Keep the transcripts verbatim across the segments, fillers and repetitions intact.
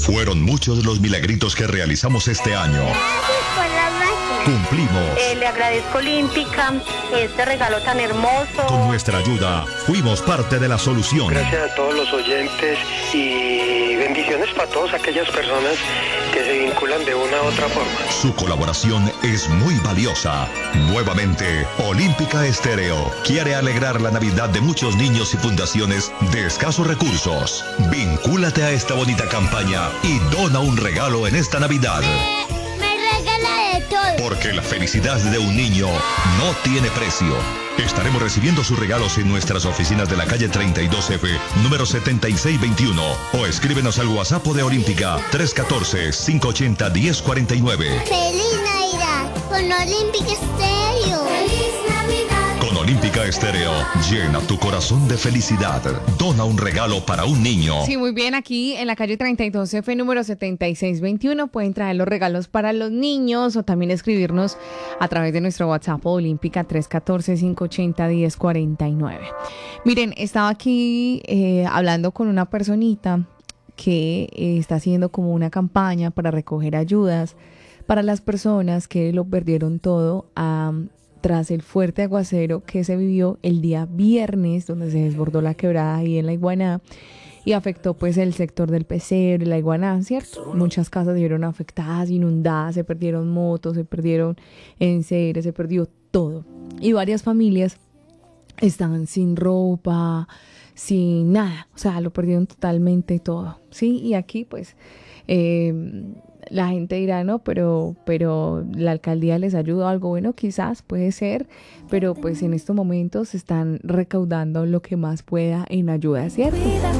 Fueron muchos los milagritos que realizamos este año. Gracias por la máquina. Cumplimos. Eh, le agradezco Olímpica este regalo tan hermoso. Con nuestra ayuda, fuimos parte de la solución. Gracias a todos los oyentes y bendiciones para todas aquellas personas que se vinculan de una u otra forma. Su colaboración es muy valiosa. Nuevamente, Olímpica Estéreo quiere alegrar la Navidad de muchos niños y fundaciones de escasos recursos. Vincúlate a esta bonita campaña y dona un regalo en esta Navidad. Me, me regala de todo. Porque la felicidad de un niño no tiene precio. Estaremos recibiendo sus regalos en nuestras oficinas de la calle treinta y dos F, número setenta y seis veintiuno. O escríbenos al WhatsApp de Olímpica tres uno cuatro, cinco ocho cero, uno cero cuatro nueve. Feliz Navidad con Olímpica Estéreo. Feliz Navidad. Con Olímpica Estéreo, llena tu corazón de felicidad. Dona un regalo para un niño. Sí, muy bien, aquí en la calle treinta y dos F, número setenta y seis veintiuno, pueden traer los regalos para los niños o también escribirnos a través de nuestro WhatsApp Olímpica tres uno cuatro, cinco ocho cero, uno cero cuatro nueve. Miren, estaba aquí eh, hablando con una personita que eh, está haciendo como una campaña para recoger ayudas para las personas que lo perdieron todo um, tras el fuerte aguacero que se vivió el día viernes, donde se desbordó la quebrada ahí en La Iguaná y afectó pues el sector del Pesebre, La Iguaná, ¿cierto? Muchas casas se vieron afectadas, inundadas, se perdieron motos, se perdieron enseres, se perdió todo. Y varias familias estaban sin ropa, sin nada, o sea, lo perdieron totalmente todo, ¿sí? Y aquí pues eh, la gente dirá, no, pero, pero la alcaldía les ayudó algo, bueno, quizás puede ser, pero pues en estos momentos están recaudando lo que más pueda en ayuda, ¿cierto?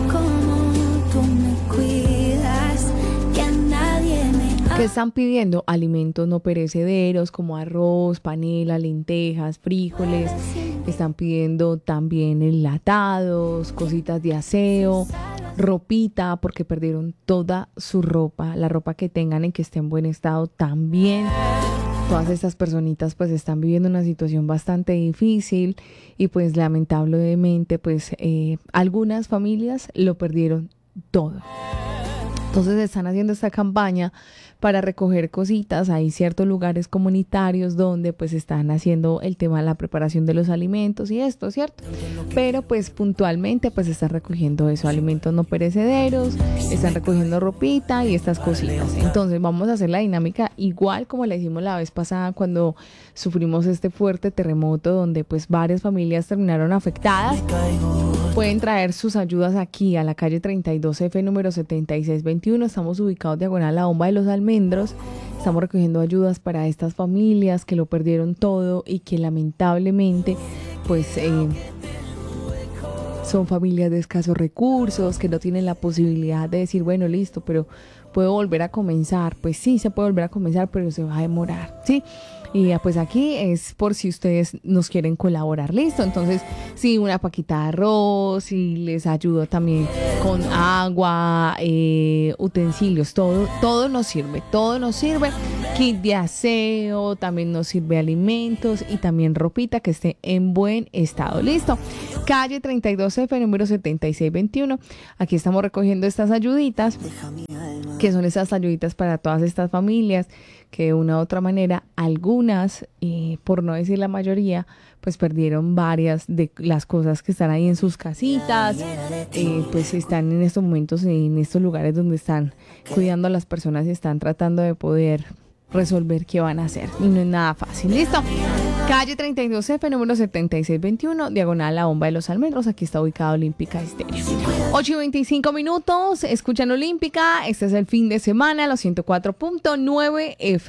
¿Qué están pidiendo? Alimentos no perecederos como arroz, panela, lentejas, frijoles. Están pidiendo también enlatados, cositas de aseo, ropita, porque perdieron toda su ropa, la ropa que tengan en que esté en buen estado también. Todas estas personitas pues están viviendo una situación bastante difícil y pues lamentablemente pues eh, algunas familias lo perdieron todo. Entonces están haciendo esta campaña para recoger cositas. Hay ciertos lugares comunitarios donde pues están haciendo el tema de la preparación de los alimentos y esto, ¿cierto? Pero pues puntualmente pues están recogiendo eso, alimentos no perecederos, están recogiendo ropita y estas cositas. Entonces vamos a hacer la dinámica igual como la hicimos la vez pasada cuando sufrimos este fuerte terremoto donde pues varias familias terminaron afectadas. Pueden traer sus ayudas aquí a la calle treinta y dos F, número setenta y seis veintiuno. Estamos ubicados diagonal a la bomba de los Almendros. Estamos recogiendo ayudas para estas familias que lo perdieron todo y que lamentablemente pues eh, son familias de escasos recursos, que no tienen la posibilidad de decir, bueno, listo, pero puedo volver a comenzar. Pues sí, se puede volver a comenzar, pero se va a demorar, ¿sí? Y pues aquí es por si ustedes nos quieren colaborar, listo. Entonces, sí, una paquita de arroz, y les ayudo también con agua, eh, utensilios, todo, todo nos sirve, todo nos sirve. Kit de aseo, también nos sirve alimentos y también ropita que esté en buen estado, listo. Calle treinta y dos F, número setenta y seis veintiuno. Aquí estamos recogiendo estas ayuditas, que son esas ayuditas para todas estas familias que de una u otra manera, algunas, eh, por no decir la mayoría, pues perdieron varias de las cosas que están ahí en sus casitas, eh, pues están en estos momentos en estos lugares donde están cuidando a las personas y están tratando de poder resolver qué van a hacer. Y no es nada fácil, ¿listo? Calle treinta y dos F, número setenta y seis veintiuno, diagonal a bomba de los Almendros. Aquí está ubicada Olímpica Estéreo. ocho y veinticinco minutos, escuchan Olímpica. Este es el fin de semana, los ciento cuatro punto nueve F.